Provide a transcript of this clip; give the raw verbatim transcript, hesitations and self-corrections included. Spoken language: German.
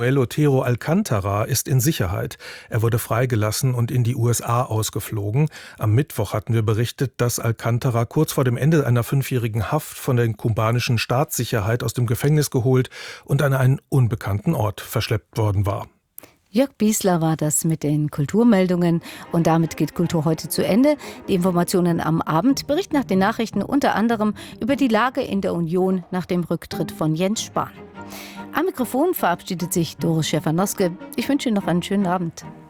Otero Alcántara ist in Sicherheit. Er wurde freigelassen und in die U S A ausgeflogen. Am Mittwoch hatten wir berichtet, dass Alcántara kurz vor dem Ende einer fünfjährigen Haft von der kubanischen Staatssicherheit aus dem Gefängnis geholt und an einen unbekannten Ort verschleppt worden war. Jörg Biesler war das mit den Kulturmeldungen und damit geht Kultur heute zu Ende. Die Informationen am Abend berichten nach den Nachrichten unter anderem über die Lage in der Union nach dem Rücktritt von Jens Spahn. Am Mikrofon verabschiedet sich Doris Schäfer-Noske. Ich wünsche Ihnen noch einen schönen Abend.